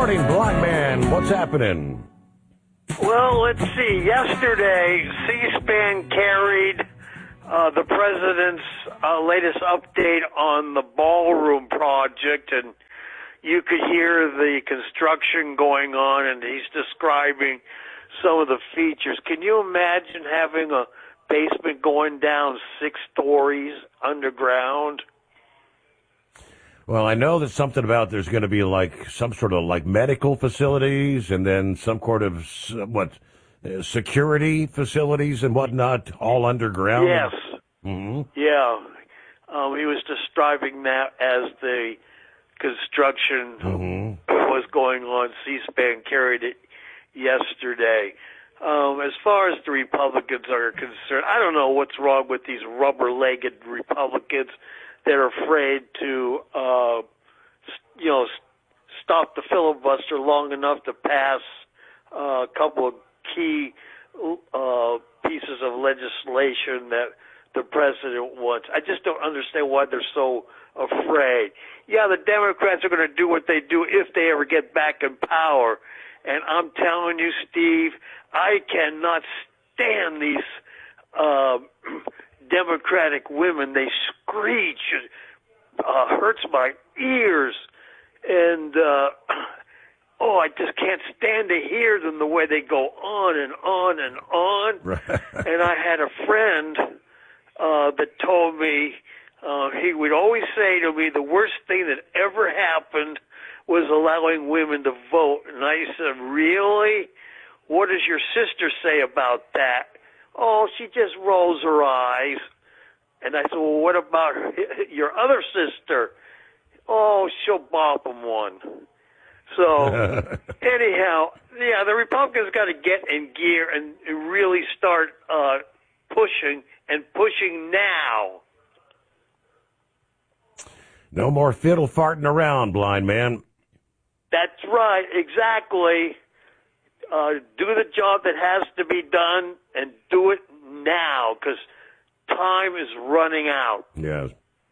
morning, Blind Man. What's happening? Well, let's see. Yesterday, C-SPAN carried the president's latest update on the ballroom project, and you could hear the construction going on, and he's describing some of the features. Can you imagine having a basement going down 6 stories underground? Well, I know that something about there's going to be like some sort of like medical facilities and then some sort of security facilities and whatnot, all underground. Yes. Mm-hmm. Yeah. He was describing that as the construction was going on. C-SPAN carried it yesterday. As far as the Republicans are concerned, I don't know what's wrong with these rubber-legged Republicans that are afraid to, stop the filibuster long enough to pass a couple of key pieces of legislation that the president wants. I just don't understand why they're so afraid. Yeah, the Democrats are going to do what they do if they ever get back in power. And I'm telling you, Steve, I cannot stand these Democratic women. They screech. It hurts my ears. And, I just can't stand to hear them the way they go on and on and on. Right. And I had a friend that told me, he would always say to me, the worst thing that ever happened was allowing women to vote. And I said, really? What does your sister say about that? Oh, she just rolls her eyes. And I said, well, what about your other sister? Oh, she'll bop them one. So, anyhow, yeah, the Republicans got to get in gear and really start pushing now. No more fiddle farting around, Blind Man. That's right, exactly. Do the job that has to be done and do it now because time is running out. Yes.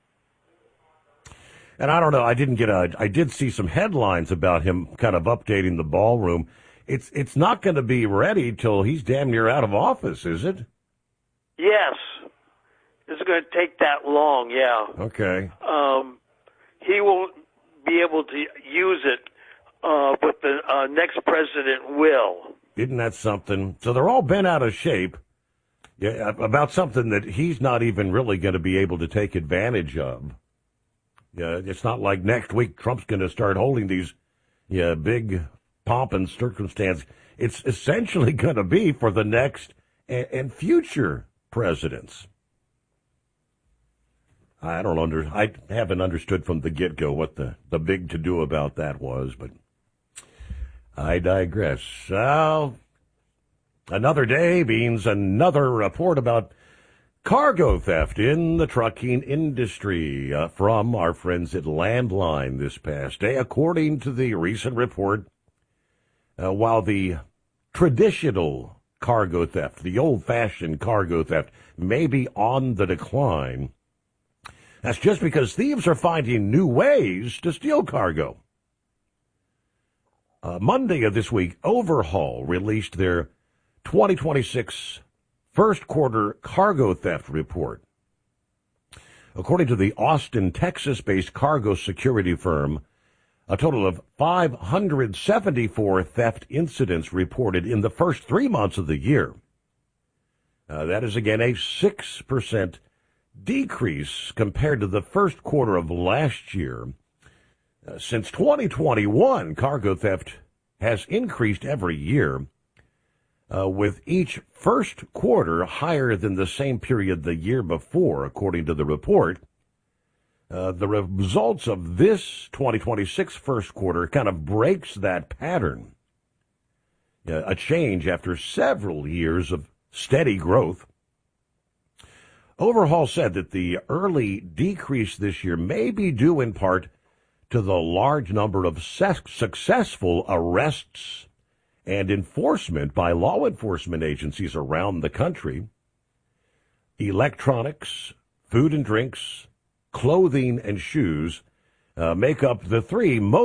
And I don't know, I did see some headlines about him kind of updating the ballroom. It's not going to be ready till he's damn near out of office, is it? Yes. It's going to take that long, yeah. Okay. He won't be able to use it, but the next president will. Isn't that something? So they're all bent out of shape about something that he's not even really going to be able to take advantage of. Yeah, it's not like next week Trump's going to start holding these big pomp and circumstance. It's essentially going to be for the next and future presidents. I haven't understood from the get-go what the big to-do about that was, but I digress. Well, another day means another report about cargo theft in the trucking industry from our friends at Landline this past day. According to the recent report, while the traditional cargo theft, the old-fashioned cargo theft, may be on the decline, that's just because thieves are finding new ways to steal cargo. Monday of this week, Overhaul released their 2026 first quarter cargo theft report. According to the Austin, Texas-based cargo security firm, a total of 574 theft incidents reported in the first 3 months of the year. That is, again, a 6% decrease compared to the first quarter of last year. Since 2021, cargo theft has increased every year, with each first quarter higher than the same period the year before, according to the report. The results of this 2026 first quarter kind of breaks that pattern, a change after several years of steady growth. Overhaul said that the early decrease this year may be due in part to the large number of successful arrests and enforcement by law enforcement agencies around the country. Electronics, food and drinks, clothing, and shoes make up the 3 most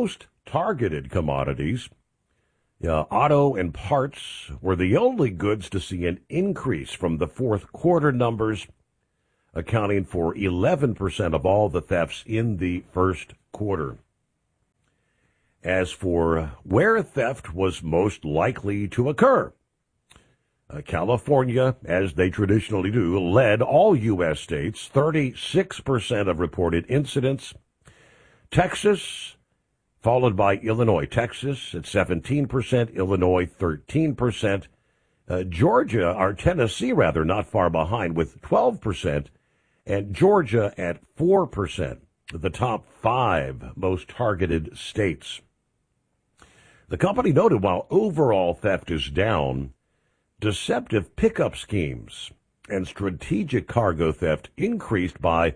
targeted commodities, auto and parts were the only goods to see an increase from the fourth quarter numbers, accounting for 11% of all the thefts in the first quarter. As for where theft was most likely to occur, California, as they traditionally do, led all U.S. states, 36% of reported incidents. Texas, followed by Illinois. Texas at 17%, Illinois 13%. Georgia, or Tennessee rather, not far behind with 12%, and Georgia at 4%, the top 5 most targeted states. The company noted while overall theft is down, deceptive pickup schemes and strategic cargo theft increased by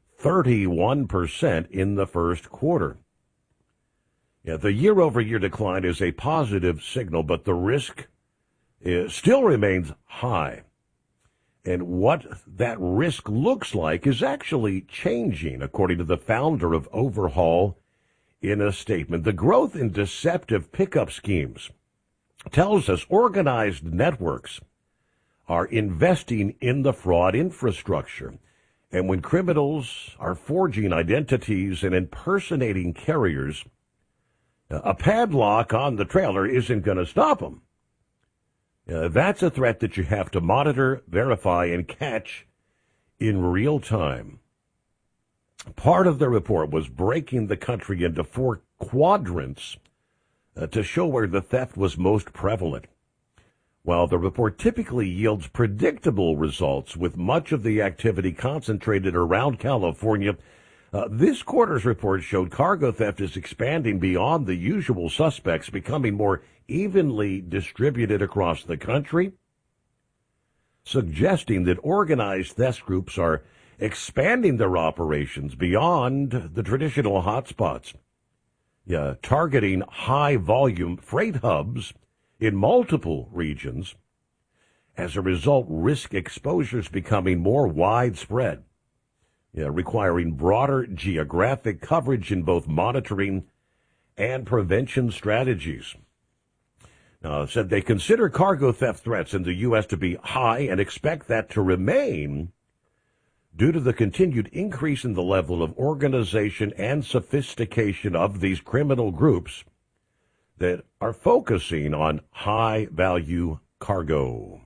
31% in the first quarter. The year-over-year decline is a positive signal, but the risk still remains high. And what that risk looks like is actually changing, according to the founder of Overhaul in a statement. The growth in deceptive pickup schemes tells us organized networks are investing in the fraud infrastructure. And when criminals are forging identities and impersonating carriers, a padlock on the trailer isn't going to stop them. That's a threat that you have to monitor, verify, and catch in real time. Part of the report was breaking the country into 4 quadrants to show where the theft was most prevalent. While the report typically yields predictable results with much of the activity concentrated around California, this quarter's report showed cargo theft is expanding beyond the usual suspects, becoming more evenly distributed across the country, suggesting that organized theft groups are expanding their operations beyond the traditional hotspots, targeting high-volume freight hubs in multiple regions. As a result, risk exposure is becoming more widespread, requiring broader geographic coverage in both monitoring and prevention strategies. Said they consider cargo theft threats in the U.S. to be high and expect that to remain due to the continued increase in the level of organization and sophistication of these criminal groups that are focusing on high-value cargo.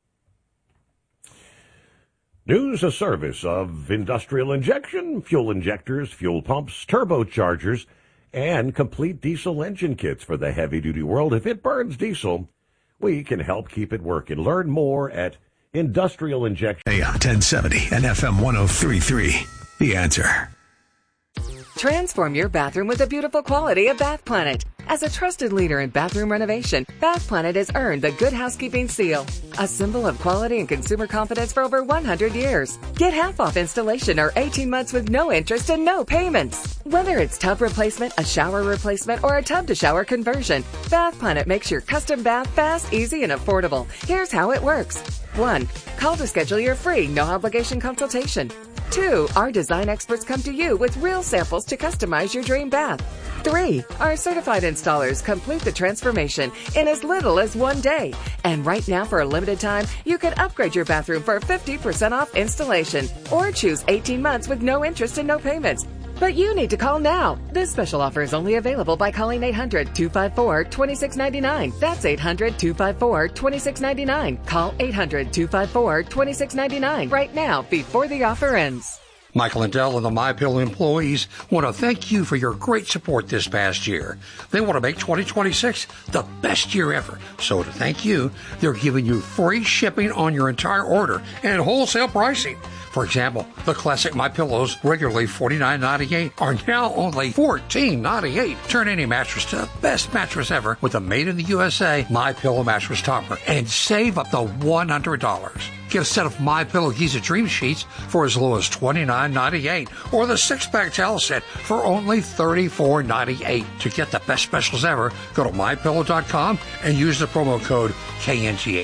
News, a service of Industrial Injection, fuel injectors, fuel pumps, turbochargers, and complete diesel engine kits for the heavy-duty world. If it burns diesel, we can help keep it working. Learn more at Industrial Injection. AM 1070 and FM 103.3. The Answer. Transform your bathroom with the beautiful quality of Bath Planet. As a trusted leader in bathroom renovation, Bath Planet has earned the Good Housekeeping seal, a symbol of quality and consumer confidence for over 100 years. Get half off installation or 18 months with no interest and no payments. Whether it's tub replacement, a shower replacement, or a tub-to-shower conversion, Bath Planet makes your custom bath fast, easy, and affordable. Here's how it works. 1. Call to schedule your free, no-obligation consultation. 2. Our design experts come to you with real samples to customize your dream bath. 3. Our certified installers complete the transformation in as little as 1 day. And right now, for a limited time, you can upgrade your bathroom for 50% off installation or choose 18 months with no interest and no payments. But you need to call now. This special offer is only available by calling 800-254-2699. That's 800-254-2699. Call 800-254-2699 right now before the offer ends. Michael and Dell and the MyPillow employees want to thank you for your great support this past year. They want to make 2026 the best year ever. So to thank you, they're giving you free shipping on your entire order and wholesale pricing. For example, the classic MyPillows, regularly $49.98, are now only $14.98. Turn any mattress to the best mattress ever with a made-in-the-USA MyPillow mattress topper and save up to $100. Get a set of MyPillow Giza Dream Sheets for as low as $29.98 or the 6-pack towel set for only $34.98. To get the best specials ever, go to MyPillow.com and use the promo code KNTH.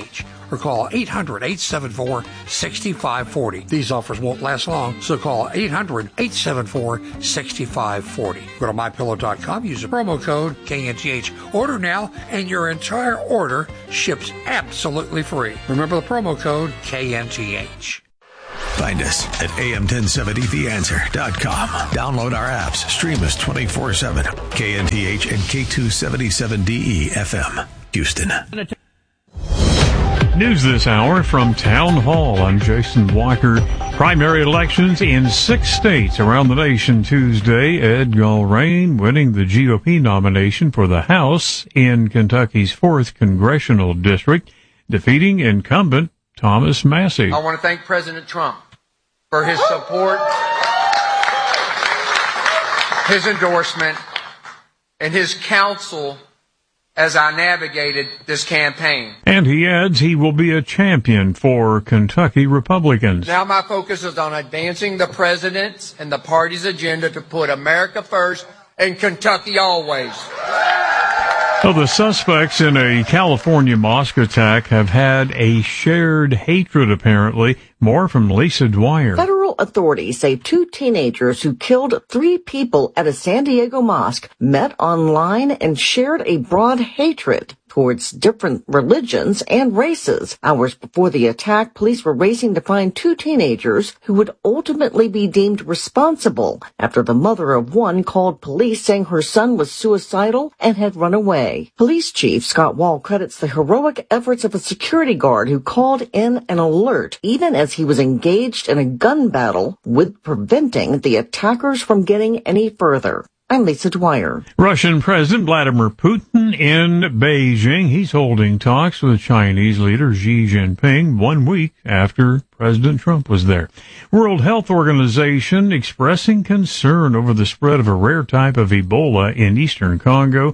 or call 800-874-6540. These offers won't last long, so call 800-874-6540. Go to MyPillow.com, use the promo code KNTH. Order now, and your entire order ships absolutely free. Remember the promo code KNTH. Find us at am1070theanswer.com. Download our apps. Stream us 24/7. KNTH and K277DE FM, Houston. News this hour from Town Hall. I'm Jason Walker. Primary elections in 6 states around the nation Tuesday. Ed Gulrane winning the GOP nomination for the House in Kentucky's 4th Congressional District, defeating incumbent Thomas Massie. I want to thank President Trump for his support, his endorsement, and his counsel as I navigated this campaign. And he adds he will be a champion for Kentucky Republicans. Now my focus is on advancing the president's and the party's agenda to put America first and Kentucky always. So the suspects in a California mosque attack have had a shared hatred, apparently. More from Lisa Dwyer. Federal authorities say 2 teenagers who killed 3 people at a San Diego mosque met online and shared a broad hatred towards different religions and races. Hours before the attack, police were racing to find 2 teenagers who would ultimately be deemed responsible after the mother of one called police saying her son was suicidal and had run away. Police Chief Scott Wall credits the heroic efforts of a security guard who called in an alert even as he was engaged in a gun battle with preventing the attackers from getting any further. I'm Lisa Dwyer. Russian President Vladimir Putin in Beijing. He's holding talks with Chinese leader Xi Jinping 1 week after President Trump was there. World Health Organization expressing concern over the spread of a rare type of Ebola in eastern Congo.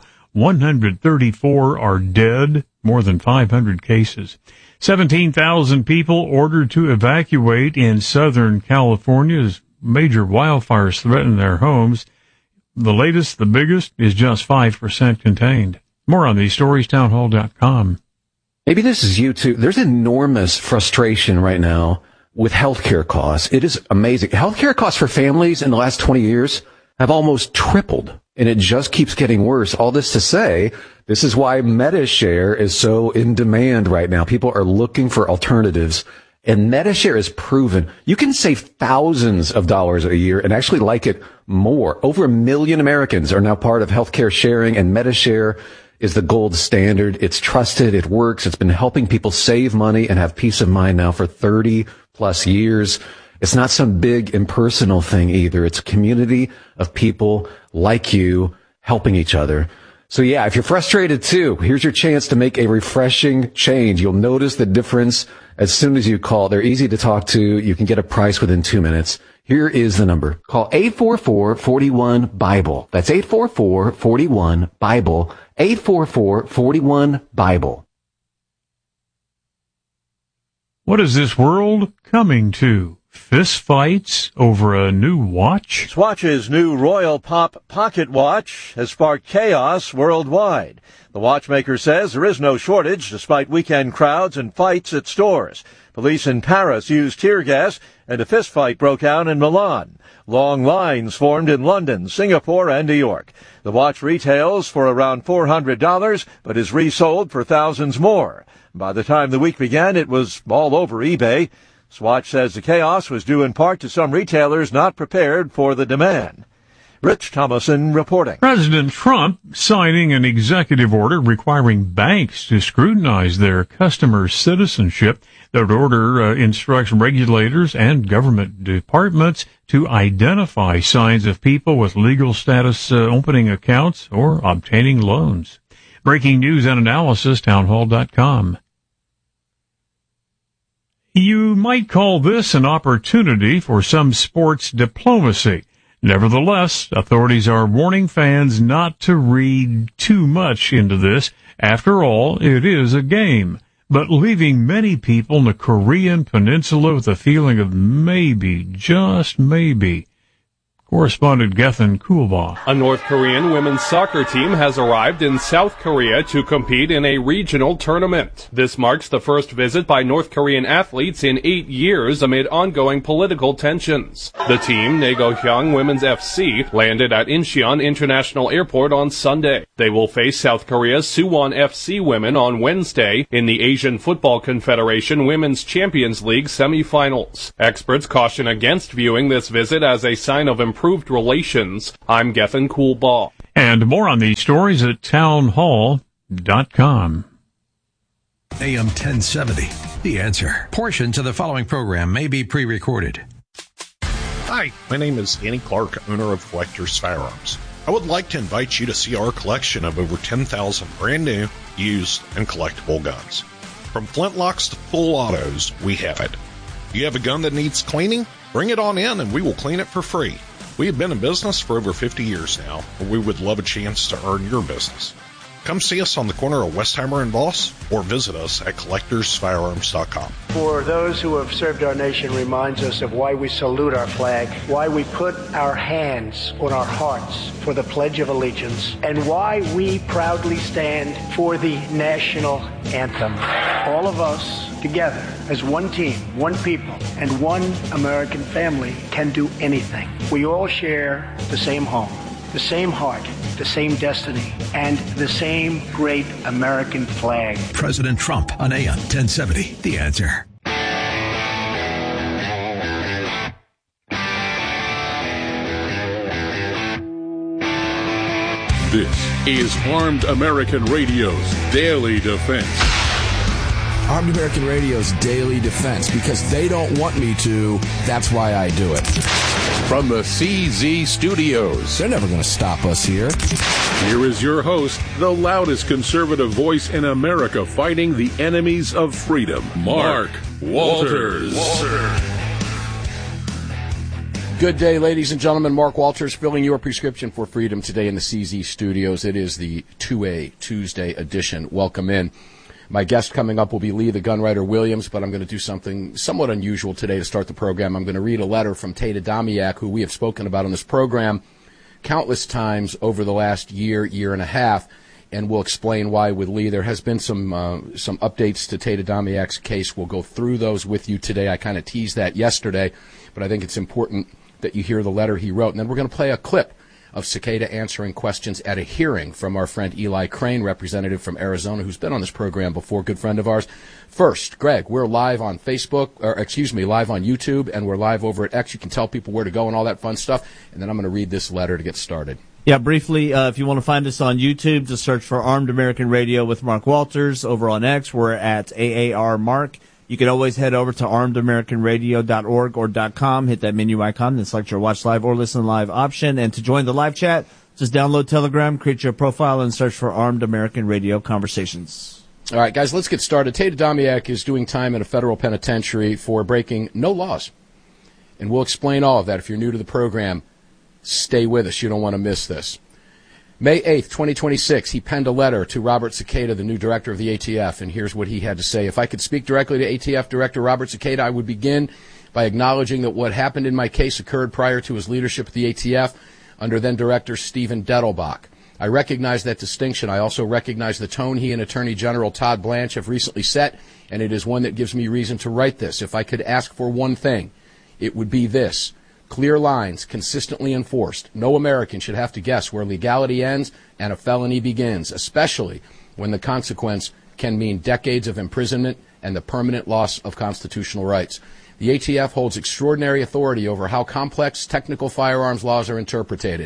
134 are dead, more than 500 cases. 17,000 people ordered to evacuate in Southern California as major wildfires threaten their homes. The latest, the biggest, is just 5% contained. More on these stories, townhall.com. Maybe this is you too. There's enormous frustration right now with healthcare costs. It is amazing. Healthcare costs for families in the last 20 years have almost tripled, and it just keeps getting worse. All this to say, this is why MediShare is so in demand right now. People are looking for alternatives. And MediShare is proven you can save thousands of dollars a year and actually like it more. Over 1 million Americans are now part of healthcare sharing, and MediShare is the gold standard. It's trusted. It works. It's been helping people save money and have peace of mind now for 30 plus years. It's not some big impersonal thing either. It's a community of people like you helping each other. So yeah, if you're frustrated too, here's your chance to make a refreshing change. You'll notice the difference as soon as you call. They're easy to talk to. You can get a price within 2 minutes. Here is the number. Call 844-41-BIBLE. That's 844-41-BIBLE. 844-41-BIBLE. What is this world coming to? Fist fights over a new watch? Swatch's new Royal Pop Pocket Watch has sparked chaos worldwide. The watchmaker says there is no shortage despite weekend crowds and fights at stores. Police in Paris used tear gas and a fist fight broke out in Milan. Long lines formed in London, Singapore, and New York. The watch retails for around $400 but is resold for thousands more. By the time the week began, it was all over eBay. Swatch says the chaos was due in part to some retailers not prepared for the demand. Rich Thomason reporting. President Trump signing an executive order requiring banks to scrutinize their customers' citizenship. That order instructs regulators and government departments to identify signs of people with legal status opening accounts or obtaining loans. Breaking news and analysis, townhall.com. You might call this an opportunity for some sports diplomacy. Nevertheless, authorities are warning fans not to read too much into this. After all, it is a game, but leaving many people in the Korean Peninsula with a feeling of maybe, just maybe, Correspondent Gethin Kulba. A North Korean women's soccer team has arrived in South Korea to compete in a regional tournament. This marks the first visit by North Korean athletes in 8 years amid ongoing political tensions. The team, Naegohyang Women's FC, landed at Incheon International Airport on Sunday. They will face South Korea's Suwon FC women on Wednesday in the Asian Football Confederation Women's Champions League semifinals. Experts caution against viewing this visit as a sign of improved relations. I'm Gethin Kulba. And more on these stories at townhall.com. AM 1070, The Answer. Portions of the following program may be pre-recorded. Hi, my name is Danny Clark, owner of Collector's Firearms. I would like to invite you to see our collection of over 10,000 brand new, used, and collectible guns. From flintlocks to full autos, we have it. Do you have a gun that needs cleaning? Bring it on in and we will clean it for free. We have been in business for over 50 years now, but we would love a chance to earn your business. Come see us on the corner of Westheimer and Voss, or visit us at collectorsfirearms.com. For those who have served our nation reminds us of why we salute our flag, why we put our hands on our hearts for the Pledge of Allegiance, and why we proudly stand for the national anthem. All of us together as one team, one people, and one American family can do anything. We all share the same home, the same heart, the same destiny, and the same great American flag. President Trump on AM 1070, The Answer. This is Armed American Radio's Daily Defense. Armed American Radio's Daily Defense. Because they don't want me to, that's why I do it. From the CZ Studios. They're never going to stop us here. Here is your host, the loudest conservative voice in America fighting the enemies of freedom, Mark Walters. Good day, ladies and gentlemen. Mark Walters filling your prescription for freedom today in the CZ Studios. It is the 2A Tuesday edition. Welcome in. My guest coming up will be Lee the Gunwriter Williams, but I'm going to do something somewhat unusual today to start the program. I'm going to read a letter from Tate Adamiak, who we have spoken about on this program countless times over the last year and a half, and we'll explain why with Lee. There has been some updates to Tate Adamiak's case. We'll go through those with you today. I kind of teased that yesterday, but I think it's important that you hear the letter he wrote. And then we're going to play a clip of Cicada answering questions at a hearing from our friend Eli Crane, representative from Arizona, who's been on this program before, good friend of ours. First, Greg, we're live on live on YouTube, and we're live over at X. You can tell people where to go and all that fun stuff. And then I'm going to read this letter to get started. Yeah, briefly, if you want to find us on YouTube, just search for Armed American Radio with Mark Walters. Over on X, we're at AAR Mark. You can always head over to armedamericanradio.org or .com, hit that menu icon, then select your watch live or listen live option. And to join the live chat, just download Telegram, create your profile, and search for Armed American Radio Conversations. All right, guys, let's get started. Tate Adamiak is doing time in a federal penitentiary for breaking no laws. And we'll explain all of that. If you're new to the program, stay with us. You don't want to miss this. May 8th, 2026, he penned a letter to Robert Cicada, the new director of the ATF, and here's what he had to say. If I could speak directly to ATF Director Robert Cicada, I would begin by acknowledging that what happened in my case occurred prior to his leadership of the ATF under then-Director Stephen Dettelbach. I recognize that distinction. I also recognize the tone he and Attorney General Todd Blanche have recently set, and it is one that gives me reason to write this. If I could ask for one thing, it would be this. Clear lines, consistently enforced. No American should have to guess where legality ends and a felony begins, especially when the consequence can mean decades of imprisonment and the permanent loss of constitutional rights. The ATF holds extraordinary authority over how complex technical firearms laws are interpreted.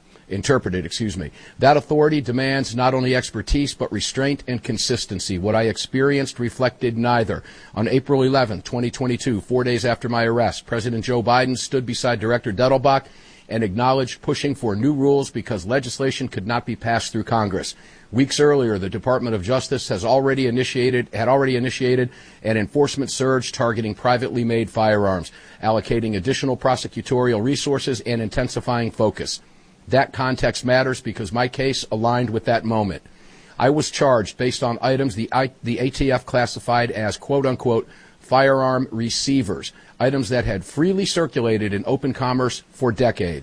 That authority demands not only expertise but restraint and consistency. What I experienced reflected neither. On April 11, 2022, 4 days after my arrest, President Joe Biden stood beside Director Dettelbach and acknowledged pushing for new rules because legislation could not be passed through Congress. Weeks earlier, the Department of Justice had already initiated an enforcement surge targeting privately made firearms, allocating additional prosecutorial resources and intensifying focus. That context matters because my case aligned with that moment. I was charged based on items the ATF classified as quote-unquote firearm receivers, items that had freely circulated in open commerce for decades.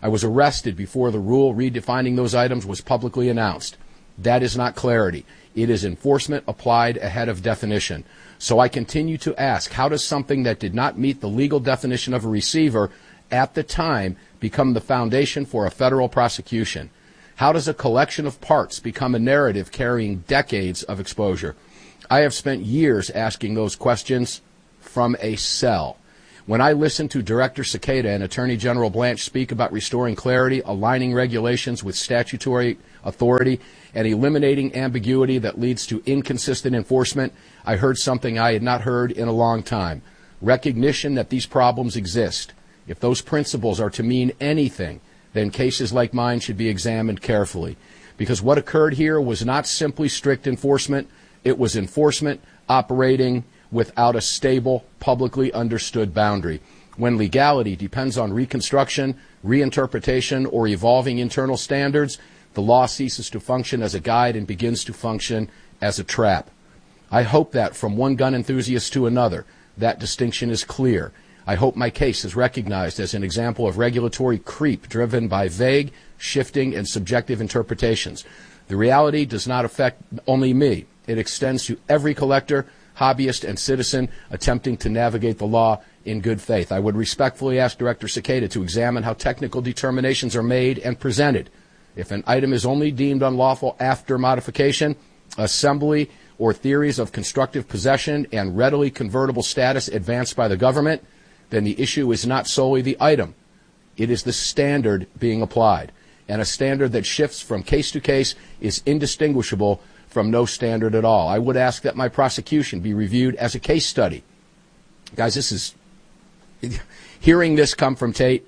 I was arrested before the rule redefining those items was publicly announced. That is not clarity. It is enforcement applied ahead of definition. So I continue to ask, how does something that did not meet the legal definition of a receiver at the time become the foundation for a federal prosecution? How does a collection of parts become a narrative carrying decades of exposure? I have spent years asking those questions from a cell. When I listen to Director Cicada and Attorney General Blanche speak about restoring clarity, aligning regulations with statutory authority, and eliminating ambiguity that leads to inconsistent enforcement, I heard something I had not heard in a long time. Recognition that these problems exist. If those principles are to mean anything, then cases like mine should be examined carefully. Because what occurred here was not simply strict enforcement, it was enforcement operating without a stable, publicly understood boundary. When legality depends on reconstruction, reinterpretation, or evolving internal standards, the law ceases to function as a guide and begins to function as a trap. I hope that from one gun enthusiast to another, that distinction is clear. I hope my case is recognized as an example of regulatory creep driven by vague, shifting, and subjective interpretations. The reality does not affect only me. It extends to every collector, hobbyist, and citizen attempting to navigate the law in good faith. I would respectfully ask Director Cicada to examine how technical determinations are made and presented. If an item is only deemed unlawful after modification, assembly, or theories of constructive possession and readily convertible status advanced by the government, then the issue is not solely the item. It is the standard being applied. And a standard that shifts from case to case is indistinguishable from no standard at all. I would ask that my prosecution be reviewed as a case study. Guys, this is, hearing this come from Tate,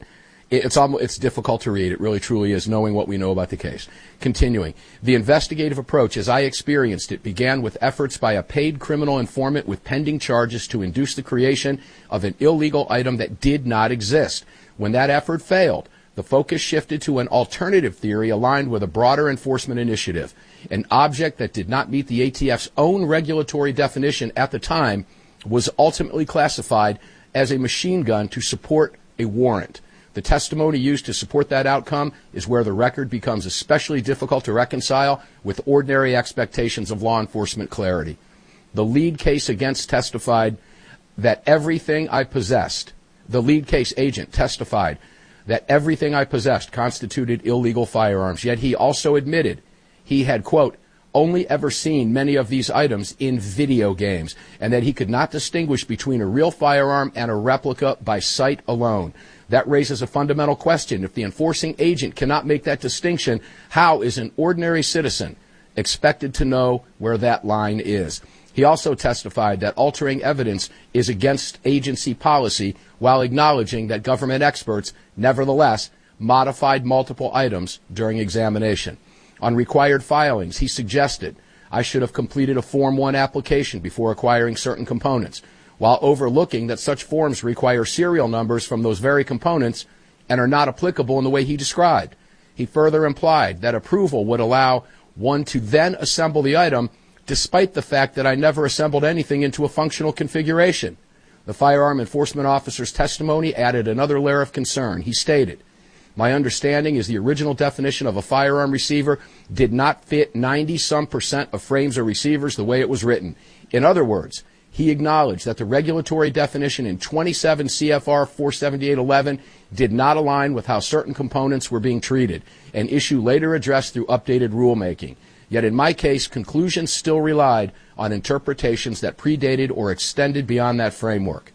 it's difficult to read. It really truly is, knowing what we know about the case. Continuing, the investigative approach, as I experienced it, began with efforts by a paid criminal informant with pending charges to induce the creation of an illegal item that did not exist. When that effort failed, the focus shifted to an alternative theory aligned with a broader enforcement initiative. An object that did not meet the ATF's own regulatory definition at the time was ultimately classified as a machine gun to support a warrant. The testimony used to support that outcome is where the record becomes especially difficult to reconcile with ordinary expectations of law enforcement clarity. The lead case against testified that everything I possessed, the lead case agent testified that everything I possessed constituted illegal firearms, yet he also admitted he had, quote, only ever seen many of these items in video games, and that he could not distinguish between a real firearm and a replica by sight alone. That raises a fundamental question. If the enforcing agent cannot make that distinction, how is an ordinary citizen expected to know where that line is? He also testified that altering evidence is against agency policy, while acknowledging that government experts, nevertheless, modified multiple items during examination. On required filings, he suggested I should have completed a Form 1 application before acquiring certain components, while overlooking that such forms require serial numbers from those very components and are not applicable in the way he described. He further implied that approval would allow one to then assemble the item, despite the fact that I never assembled anything into a functional configuration. The firearm enforcement officer's testimony added another layer of concern. He stated, my understanding is the original definition of a firearm receiver did not fit 90-some% of frames or receivers the way it was written. In other words, he acknowledged that the regulatory definition in 27 CFR 478.11 did not align with how certain components were being treated, an issue later addressed through updated rulemaking. Yet in my case, conclusions still relied on interpretations that predated or extended beyond that framework.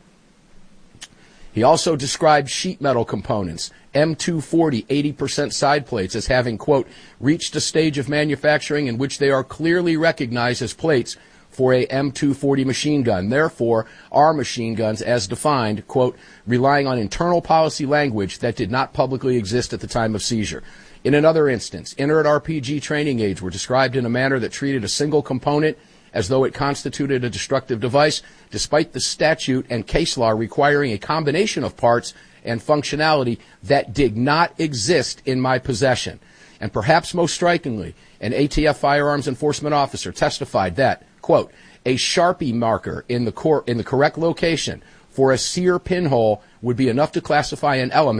He also described sheet metal components, M240 80% side plates, as having, quote, reached a stage of manufacturing in which they are clearly recognized as plates for a M240 machine gun. Therefore, are machine guns as defined, quote, relying on internal policy language that did not publicly exist at the time of seizure. In another instance, inert RPG training aids were described in a manner that treated a single component as though it constituted a destructive device, despite the statute and case law requiring a combination of parts and functionality that did not exist in my possession. And perhaps most strikingly, an ATF firearms enforcement officer testified that, quote, a Sharpie marker in the correct location for a sear pinhole would be enough to classify an element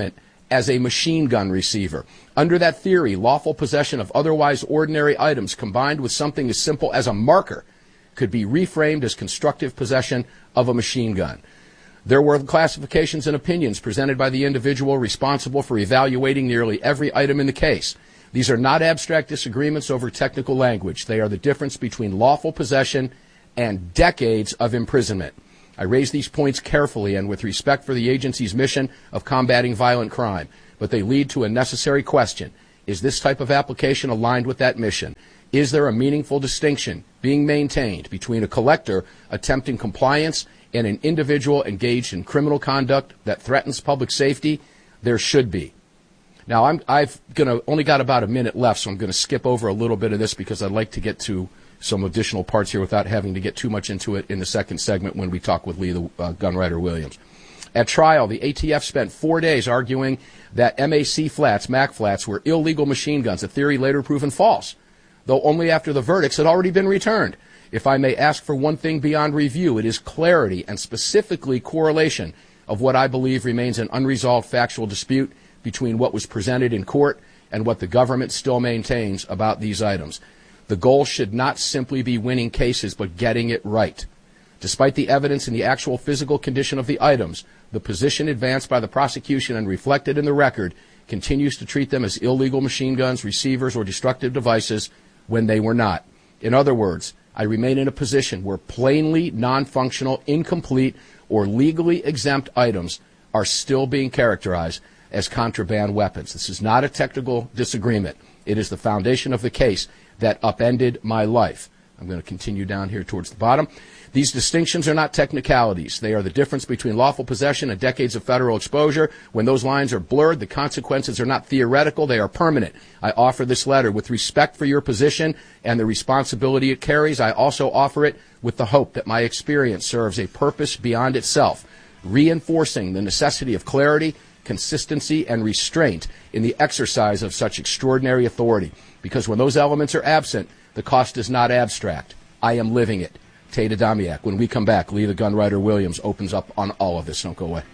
as a machine gun receiver. Under that theory, lawful possession of otherwise ordinary items combined with something as simple as a marker could be reframed as constructive possession of a machine gun. There were classifications and opinions presented by the individual responsible for evaluating nearly every item in the case. These are not abstract disagreements over technical language. They are the difference between lawful possession and decades of imprisonment. I raise these points carefully and with respect for the agency's mission of combating violent crime, but they lead to a necessary question. Is this type of application aligned with that mission? Is there a meaningful distinction being maintained between a collector attempting compliance and an individual engaged in criminal conduct that threatens public safety? There should be. Now, I've only got about a minute left, so I'm going to skip over a little bit of this because I'd like to get to some additional parts here without having to get too much into it in the second segment when we talk with Lee, the Gunwriter Williams. At trial, the ATF spent 4 days arguing that MAC flats, MAC flats, were illegal machine guns, a theory later proven false, though only after the verdicts had already been returned. If I may ask for one thing beyond review, it is clarity and specifically correlation of what I believe remains an unresolved factual dispute between what was presented in court and what the government still maintains about these items. The goal should not simply be winning cases, but getting it right. Despite the evidence and the actual physical condition of the items, the position advanced by the prosecution and reflected in the record continues to treat them as illegal machine guns, receivers, or destructive devices when they were not. In other words, I remain in a position where plainly non-functional, incomplete, or legally exempt items are still being characterized as contraband weapons. This is not a technical disagreement. It is the foundation of the case that upended my life. I'm going to continue down here towards the bottom. These distinctions are not technicalities. They are the difference between lawful possession and decades of federal exposure. When those lines are blurred, the consequences are not theoretical, they are permanent. I offer this letter with respect for your position and the responsibility it carries. I also offer it with the hope that my experience serves a purpose beyond itself, reinforcing the necessity of clarity, consistency, and restraint in the exercise of such extraordinary authority. Because when those elements are absent, the cost is not abstract. I am living it. Tate Adamiak. When we come back, Lee the Gunwriter Williams opens up on all of this. Don't go away.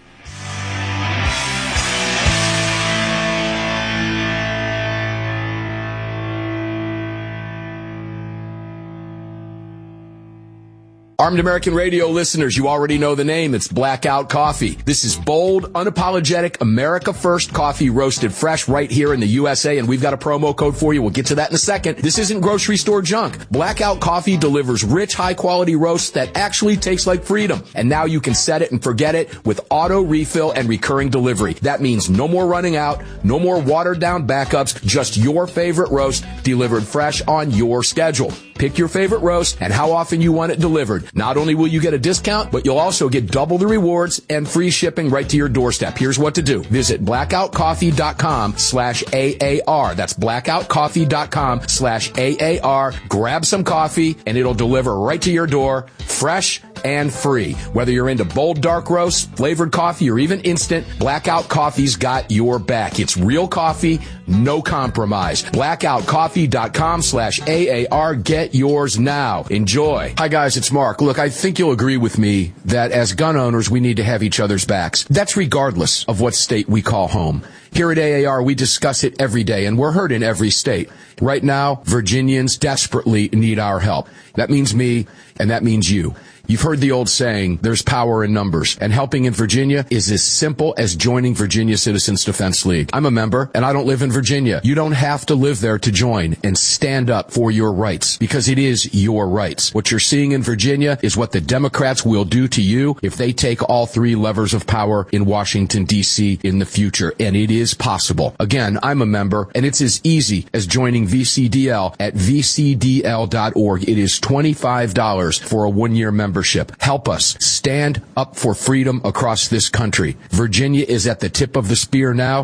Armed American Radio listeners, you already know the name. It's Blackout Coffee. This is bold, unapologetic, America First coffee roasted fresh right here in the USA, and we've got a promo code for you. We'll get to that in a second. This isn't grocery store junk. Blackout Coffee delivers rich, high-quality roasts that actually taste like freedom. And now you can set it and forget it with auto refill and recurring delivery. That means no more running out, no more watered-down backups, just your favorite roast delivered fresh on your schedule. Pick your favorite roast and how often you want it delivered. Not only will you get a discount, but you'll also get double the rewards and free shipping right to your doorstep. Here's what to do. Visit blackoutcoffee.com/AAR. That's blackoutcoffee.com/AAR. Grab some coffee and it'll deliver right to your door, fresh and free. Whether you're into bold dark roasts, flavored coffee, or even instant, Blackout Coffee's got your back. It's real coffee, no compromise. Blackoutcoffee.com/AAR. Get yours now. Enjoy. Hi guys, it's Mark. Look, I think you'll agree with me that as gun owners, we need to have each other's backs. That's regardless of what state we call home. Here at AAR, we discuss it every day, and we're heard in every state. Right now, Virginians desperately need our help. That means me, and that means you. You've heard the old saying, there's power in numbers, and helping in Virginia is as simple as joining Virginia Citizens Defense League. I'm a member, and I don't live in Virginia. You don't have to live there to join and stand up for your rights, because it is your rights. What you're seeing in Virginia is what the Democrats will do to you if they take all three levers of power in Washington, D.C. in the future, and it is possible. Again, I'm a member, and it's as easy as joining VCDL at vcdl.org. It is $25 for a one-year membership. Help us stand up for freedom across this country. Virginia is at the tip of the spear now.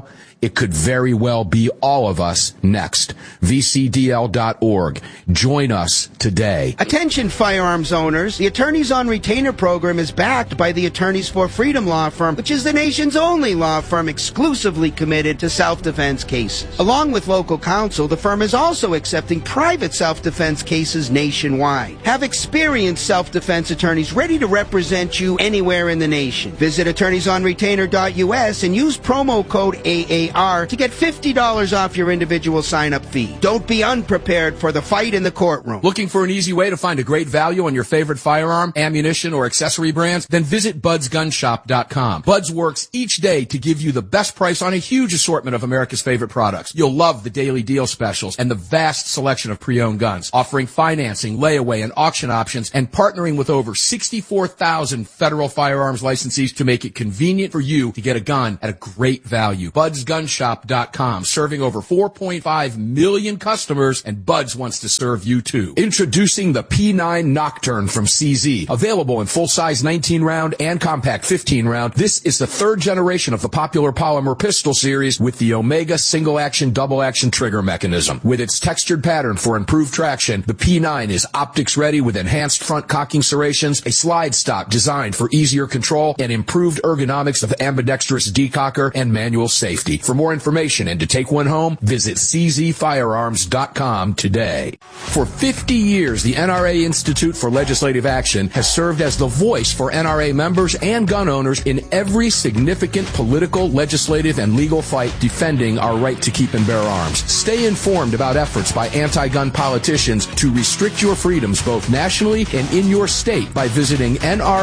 it could very well be all of us next. VCDL.org. Join us today. Attention firearms owners. The Attorneys on Retainer program is backed by the Attorneys for Freedom law firm, which is the nation's only law firm exclusively committed to self-defense cases. Along with local counsel, the firm is also accepting private self-defense cases nationwide. Have experienced self-defense attorneys ready to represent you anywhere in the nation. Visit attorneysonretainer.us and use promo code AAR to get $50 off your individual sign-up fee. Don't be unprepared for the fight in the courtroom. Looking for an easy way to find a great value on your favorite firearm, ammunition, or accessory brands? Then visit BudsGunShop.com. Buds works each day to give you the best price on a huge assortment of America's favorite products. You'll love the daily deal specials and the vast selection of pre-owned guns, offering financing, layaway, and auction options, and partnering with over 64,000 federal firearms licensees to make it convenient for you to get a gun at a great value. BudsGunShop.com, serving over 4.5 million customers, and Buds wants to serve you too. Introducing the P9 Nocturne from CZ, available in full-size 19-round and compact 15-round. This is the third generation of the popular polymer pistol series with the Omega single-action, double-action trigger mechanism. With its textured pattern for improved traction, the P9 is optics-ready with enhanced front cocking serrations, a slide stop designed for easier control, and improved ergonomics of ambidextrous decocker and manual safety. For more information and to take one home, visit czfirearms.com today. For 50 years, the NRA Institute for Legislative Action has served as the voice for NRA members and gun owners in every significant political, legislative, and legal fight defending our right to keep and bear arms. Stay informed about efforts by anti-gun politicians to restrict your freedoms both nationally and in your state by visiting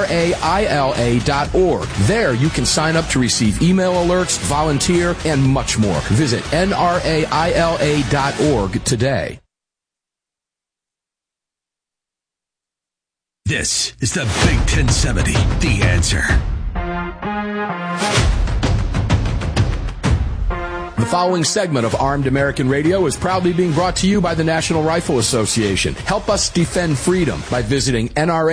nraila.org. There you can sign up to receive email alerts, volunteer, and much more. Visit nraila.org today. This is the Big 1070, The Answer. The following segment of Armed American Radio is proudly being brought to you by the National Rifle Association. Help us defend freedom by visiting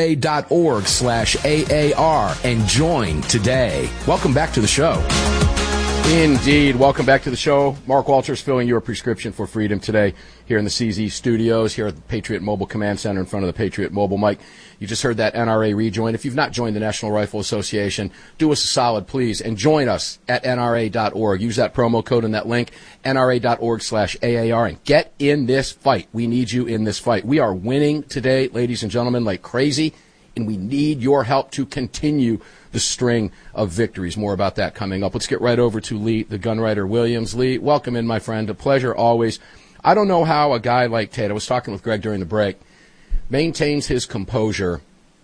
nra.org/AAR and join today. Welcome back to the show. Indeed. Welcome back to the show. Mark Walters filling your prescription for freedom today here in the CZ studios, here at the Patriot Mobile Command Center in front of the Patriot Mobile mic. You just heard that NRA rejoin. If you've not joined the National Rifle Association, do us a solid, please, and join us at nra.org. Use that promo code and that link, nra.org/AAR, and get in this fight. We need you in this fight. We are winning today, ladies and gentlemen, like crazy, and we need your help to continue the string of victories. More about that coming up. Let's get right over to Lee, the gunwriter Williams. Lee, welcome in, my friend. A pleasure always. I don't know how a guy like Tate, I was talking with Greg during the break, maintains his composure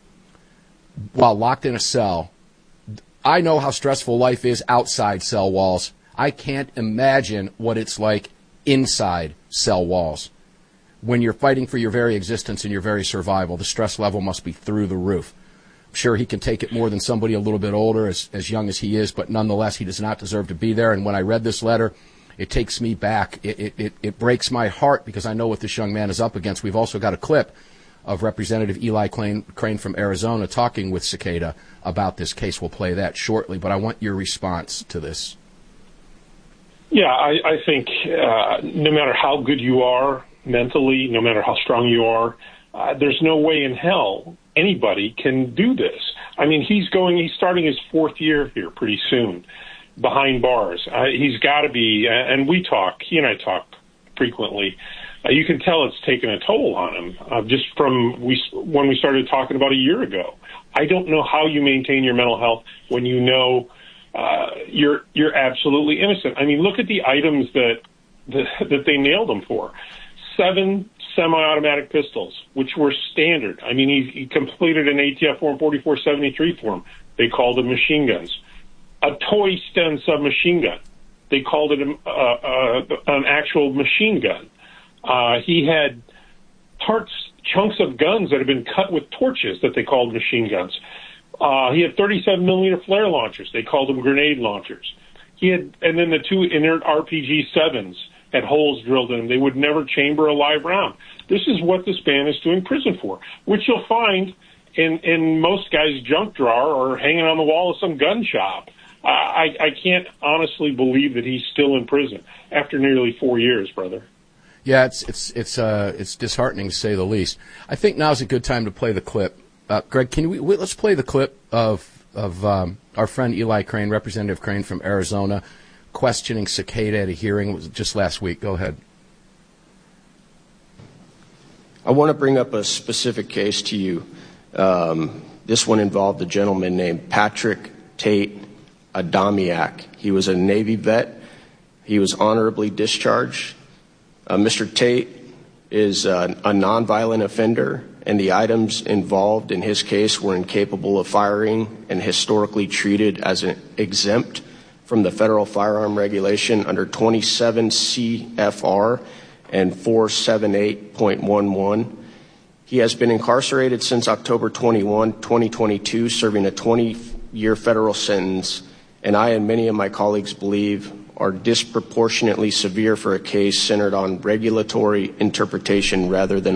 while locked in a cell. I know how stressful life is outside cell walls. I can't imagine what it's like inside cell walls. When you're fighting for your very existence and your very survival, the stress level must be through the roof. I'm sure he can take it more than somebody a little bit older, as young as he is, but nonetheless, he does not deserve to be there. And when I read this letter, it takes me back. It breaks my heart because I know what this young man is up against. We've also got a clip of Representative Eli Crane from Arizona talking with Cicada about this case. We'll play that shortly, but I want your response to this. Yeah, I think no matter how good you are mentally, no matter how strong you are, there's no way in hell anybody can do this. I mean, he's starting his fourth year here pretty soon behind bars. He's got to be, and he and I talk frequently. You can tell it's taken a toll on him just from when we started talking about a year ago. I don't know how you maintain your mental health when you know you're absolutely innocent. I mean, look at the items that they nailed him for. 7 semi-automatic pistols, which were standard. I mean, he completed an ATF Form 4473 form. They called them machine guns. A toy Sten submachine gun. They called it an actual machine gun. He had chunks of guns that had been cut with torches that they called machine guns. He had 37-millimeter flare launchers. They called them grenade launchers. And then the 2 inert RPG-7s had holes drilled in them. They would never chamber a live round. This is what this man is doing prison for, which you'll find in most guys' junk drawer or hanging on the wall of some gun shop. I can't honestly believe that he's still in prison after nearly 4 years, brother. Yeah, it's disheartening to say the least. I think now's a good time to play the clip. Greg, let's play the clip of our friend Eli Crane, Representative Crane from Arizona, questioning Cicada at a hearing. It was just last week. Go ahead. I want to bring up a specific case to you. This one involved a gentleman named Patrick Tate Adamiak. He was a Navy vet. He was honorably discharged. Mr. Tate is a nonviolent offender, and the items involved in his case were incapable of firing and historically treated as an exempt from the federal firearm regulation under 27 CFR and 478.11. He has been incarcerated since October 21, 2022, serving a 20-year federal sentence, and I and many of my colleagues believe are disproportionately severe for a case centered on regulatory interpretation rather than